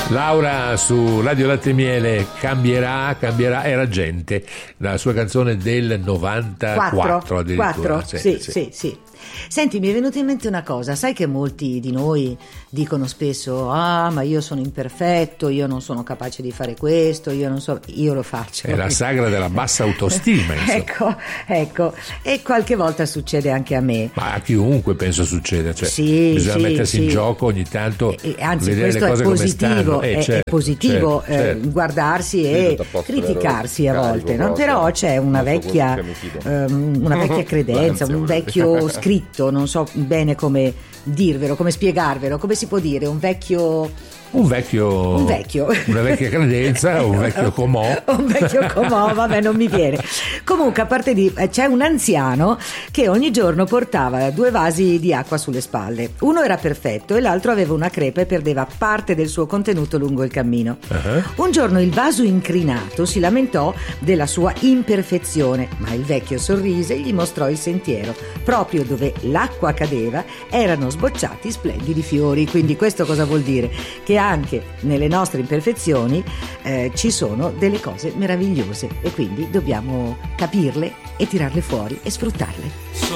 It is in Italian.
Laura su Radio Latte e Miele, cambierà, era gente, la sua canzone del 94 addirittura. Sì. Senti, mi è venuta in mente una cosa, sai che molti di noi dicono spesso: ma io sono imperfetto, io non sono capace di fare questo, io lo faccio. È la sagra della bassa autostima. ecco, e qualche volta succede anche a me. Ma a chiunque penso succeda, cioè bisogna mettersi in gioco ogni tanto, anzi, vedere le cose come stanno. È positivo certo. Guardarsi e criticarsi a volte, no? Però c'è una vecchia credenza, un vecchio scritto, non so bene come dirvelo, come spiegarvelo, come si può dire, una vecchia credenza, un vecchio comò. Un vecchio comò, vabbè, non mi viene. Comunque, a parte c'è un anziano che ogni giorno portava 2 vasi di acqua sulle spalle. Uno era perfetto e l'altro aveva una crepa e perdeva parte del suo contenuto lungo il cammino. Un giorno il vaso incrinato si lamentò della sua imperfezione, ma il vecchio sorrise e gli mostrò il sentiero. Proprio dove l'acqua cadeva erano sbocciati splendidi fiori. Quindi questo cosa vuol dire? Che anche nelle nostre imperfezioni ci sono delle cose meravigliose e quindi dobbiamo capirle e tirarle fuori e sfruttarle.